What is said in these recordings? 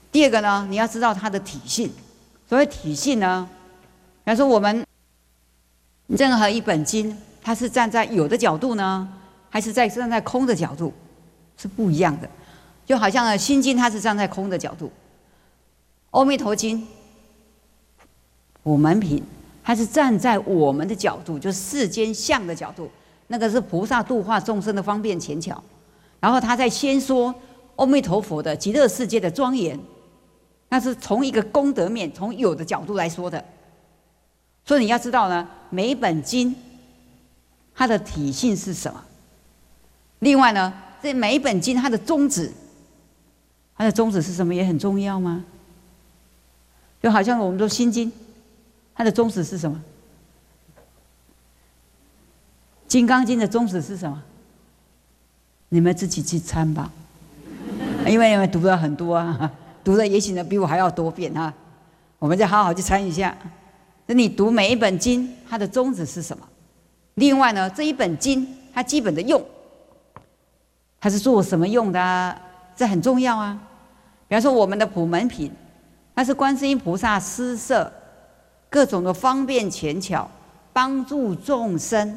第二个呢，你要知道它的体性。所谓体性呢，比方说我们任何一本经，它是站在有的角度呢，还是站在空的角度，是不一样的。就好像呢，《心经》它是站在空的角度，《阿弥陀经》普门品它是站在我们的角度，就是世间相的角度，那个是菩萨度化众生的方便前巧。然后他在先说阿弥陀佛的极乐世界的庄严，那是从一个功德面，从有的角度来说的。所以你要知道呢，每一本经它的体性是什么。另外呢，这每一本经它的宗旨，它的宗旨是什么也很重要吗？就好像我们说《心经》，它的宗旨是什么？《金刚经》的宗旨是什么？你们自己去参吧，因为你们读了很多啊，读的也许呢比我还要多遍啊。我们再好好去参一下。那你读每一本经，它的宗旨是什么？另外呢，这一本经它基本的用，它是做什么用的啊？这很重要啊。比方说我们的普门品，它是观世音菩萨施设各种的方便前巧，帮助众生，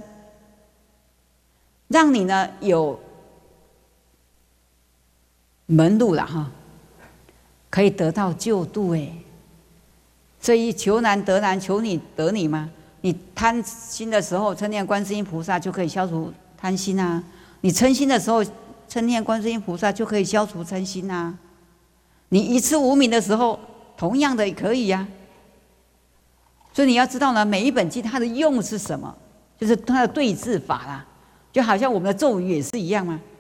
让你呢有门路了哈，可以得到救度哎。所以求难得难，求你得你吗？你贪心的时候，称念观世音菩萨就可以消除贪心啊；你嗔心的时候，称念观世音菩萨就可以消除嗔心啊。你一次无明的时候，同样的也可以呀。所以你要知道呢，每一本经它的用是什么，就是它的对治法啦，就好像我们的咒语也是一样嘛。